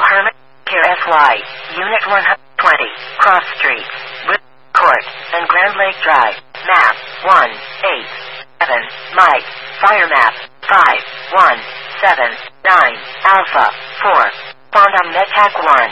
Herman here FY, Unit 120, Cross Street, Court, and Grand Lake Drive, map 187, Mike, fire map 5179, Alpha 4, Quantum Metac 1.